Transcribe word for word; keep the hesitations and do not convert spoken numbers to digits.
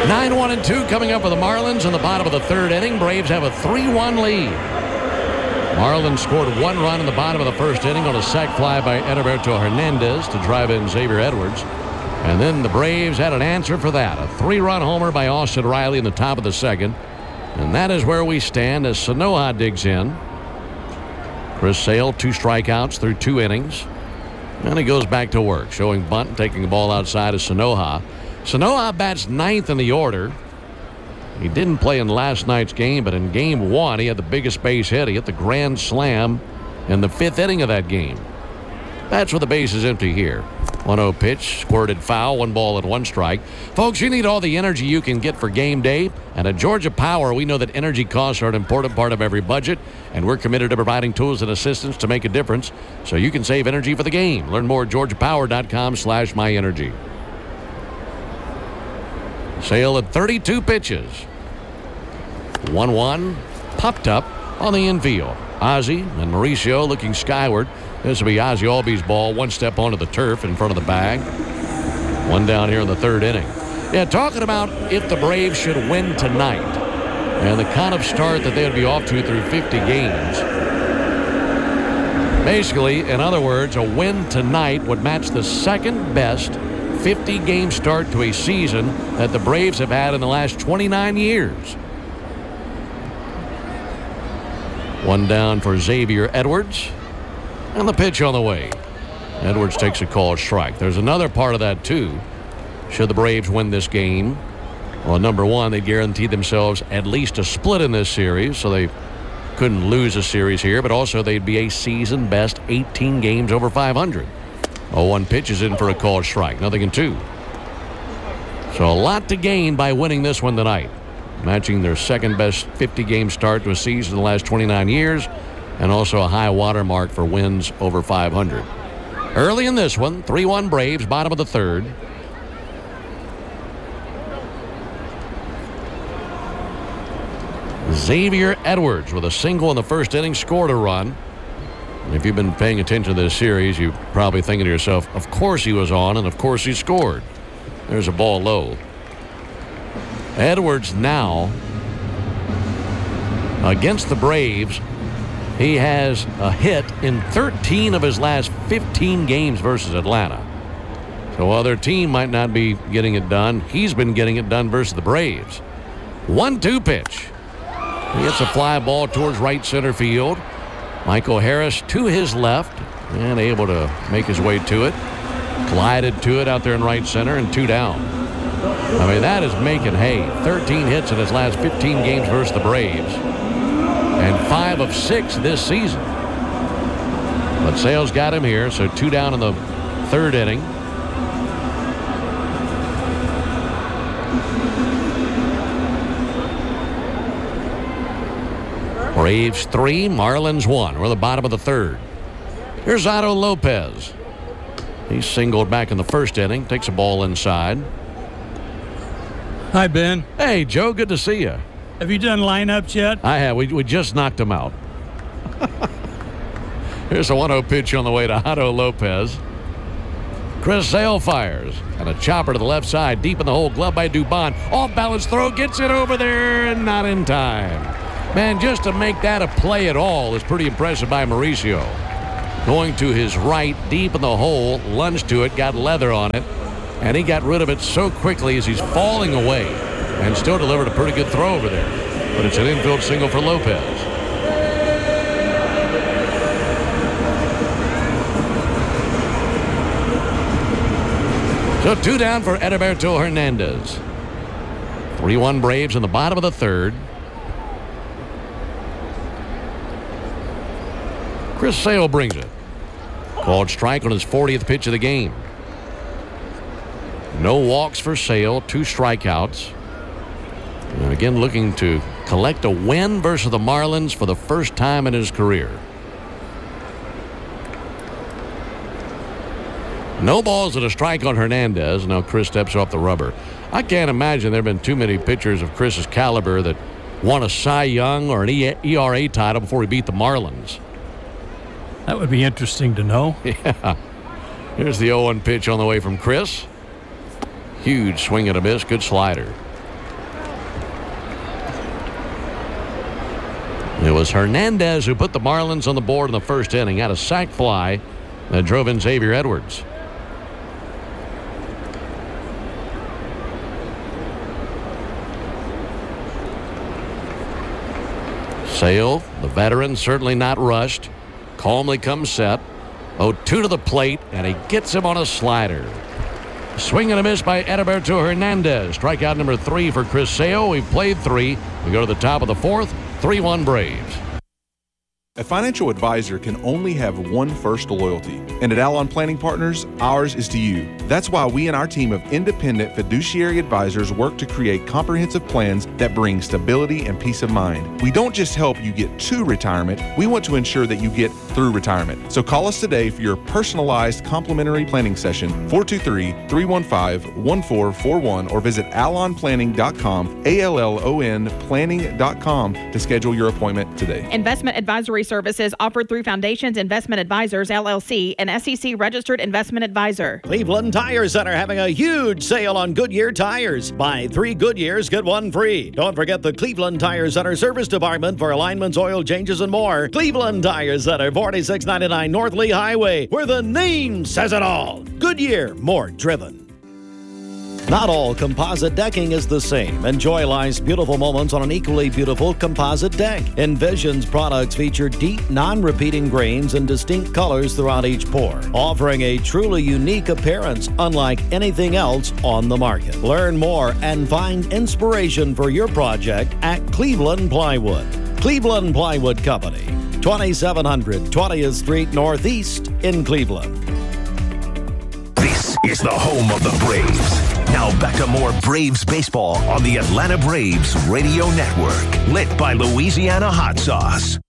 nine one and two coming up for the Marlins in the bottom of the third inning. Braves have a three one lead. Marlins scored one run in the bottom of the first inning on a sac fly by Edilberto Hernandez to drive in Xavier Edwards. And then the Braves had an answer for that. A three-run homer by Austin Riley in the top of the second. And that is where we stand as Sanoja digs in. Chris Sale, two strikeouts through two innings. And he goes back to work, showing bunt and taking the ball outside of Sanoja. Sanoja bats ninth in the order. He didn't play in last night's game, but in game one, he had the biggest base hit. He hit the grand slam in the fifth inning of that game. That's with the bases empty here. one oh pitch, squirted foul, one ball and one strike. Folks, you need all the energy you can get for game day. And at Georgia Power, we know that energy costs are an important part of every budget. And we're committed to providing tools and assistance to make a difference so you can save energy for the game. Learn more at georgia power dot com slash my energy. Sale at thirty-two pitches. one one popped up on the infield. Ozzie and Mauricio looking skyward. This will be Ozzie Albies' ball. One step onto the turf in front of the bag. One down here in the third inning. Yeah, talking about if the Braves should win tonight and the kind of start that they would be off to through fifty games. Basically, in other words, a win tonight would match the second best fifty-game start to a season that the Braves have had in the last twenty-nine years. One down for Xavier Edwards. And the pitch on the way. Edwards takes a called strike. There's another part of that, too. Should the Braves win this game, well, number one, they guaranteed themselves at least a split in this series, so they couldn't lose a series here, but also they'd be a season best eighteen games over five hundred. oh one pitch is in for a called strike. Nothing in two. So a lot to gain by winning this one tonight. Matching their second best fifty-game start to a season in the last twenty-nine years, and also a high water mark for wins over five hundred. Early in this one, three one Braves, bottom of the third. Xavier Edwards with a single in the first inning scored a run. And if you've been paying attention to this series, you're probably thinking to yourself, of course he was on, and of course he scored. There's a ball low. Edwards now, against the Braves, he has a hit in thirteen of his last fifteen games versus Atlanta. So while their team might not be getting it done, he's been getting it done versus the Braves. one two pitch. He hits a fly ball towards right center field. Michael Harris to his left and able to make his way to it. Glided to it out there in right center and two down. I mean, that is making hay. thirteen hits in his last fifteen games versus the Braves. And five of six this season. But Sale's got him here, so two down in the third inning. Braves three, Marlins one. We're the bottom of the third. Here's Otto Lopez. He singled back in the first inning, takes a ball inside. Hi, Ben. Hey, Joe, good to see you. Have you done lineups yet? I have. We, we just knocked him out. Here's a one oh pitch on the way to Otto Lopez. Chris Sale fires. And a chopper to the left side, deep in the hole, glove by Dubon. Off balance throw, gets it over there, and not in time. Man, just to make that a play at all is pretty impressive by Mauricio. Going to his right, deep in the hole, lunged to it, got leather on it, and he got rid of it so quickly as he's falling away. And still delivered a pretty good throw over there. But it's an infield single for Lopez. So two down for Edilberto Hernandez. three one Braves in the bottom of the third. Chris Sale brings it. Called strike on his fortieth pitch of the game. No walks for Sale, two strikeouts. And again, looking to collect a win versus the Marlins for the first time in his career. No balls and a strike on Hernandez. Now Chris steps off the rubber. I can't imagine there have been too many pitchers of Chris's caliber that won a Cy Young or an E R A title before he beat the Marlins. That would be interesting to know. Yeah. Here's the oh one pitch on the way from Chris. Huge swing and a miss. Good slider. was Hernandez who put the Marlins on the board in the first inning. Had a sac fly that drove in Xavier Edwards. Sale, the veteran, certainly not rushed. Calmly comes set. oh two to the plate, and he gets him on a slider. Swing and a miss by Edilberto Hernandez. Strikeout number three for Chris Sale. We've played three. We go to the top of the fourth. three one Braves. A financial advisor can only have one first loyalty, and at Alon Planning Partners, ours is to you. That's why we and our team of independent fiduciary advisors work to create comprehensive plans that bring stability and peace of mind. We don't just help you get to retirement, we want to ensure that you get through retirement. So call us today for your personalized complimentary planning session, four two three, three one five, one four four one, or visit allon planning dot com, A L L O N planning dot com to schedule your appointment today. Investment advisory services offered through Foundations Investment Advisors, L L C, an S E C-registered investment advisor. Cleveland Tire Center having a huge sale on Goodyear tires. Buy three Goodyears, get one free. Don't forget the Cleveland Tire Center service department for alignments, oil changes, and more. Cleveland Tire Center, forty-six ninety-nine North Lee Highway, where the name says it all. Goodyear, more driven. Not all composite decking is the same. Enjoy life's beautiful moments on an equally beautiful composite deck. Envision's products feature deep, non-repeating grains and distinct colors throughout each pour, offering a truly unique appearance unlike anything else on the market. Learn more and find inspiration for your project at Cleveland Plywood. Cleveland Plywood Company, twenty-seven hundred twentieth Street Northeast in Cleveland. This is the home of the Braves. Now back to more Braves baseball on the Atlanta Braves Radio Network. Lit by Louisiana Hot Sauce.